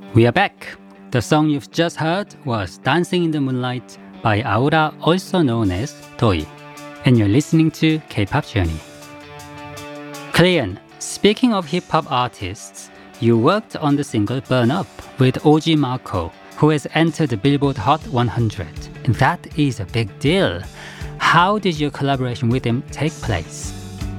We are back. The song you've just heard was Dancing in the Moonlight by Aura, also known as Doi. And you're listening to K-Pop Journey. Cleon, speaking of hip-hop artists, you worked on the single Burn Up with OG Marco, who has entered the Billboard Hot 100. And that is a big deal. How did your collaboration with him take place?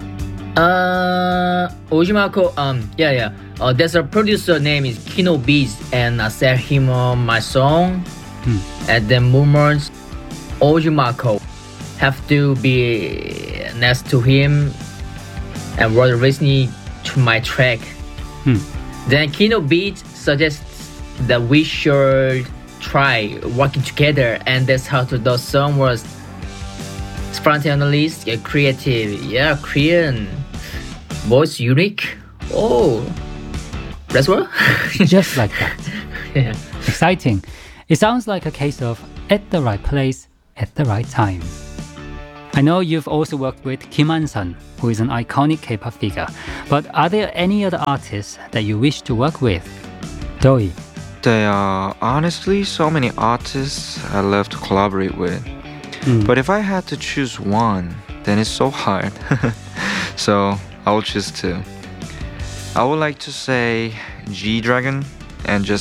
Ojimako, there's a producer name is Kino Beats, and I sent him my song. At the moment, Ojimako have to be next to him and was listening to my track. Then Kino Beats suggests that we should try working together, and that's how the song was spontaneous, creative, Korean voice, unique. Oh, that's what? Just like that. Yeah. Exciting. It sounds like a case of at the right place, at the right time. I know you've also worked with Kim Han-sun, who is an iconic K-pop figure. But are there any other artists that you wish to work with? Doi. There are honestly so many artists I love to collaborate with. But if I had to choose one, then it's so hard. So I will choose two. I would like to say G-Dragon and just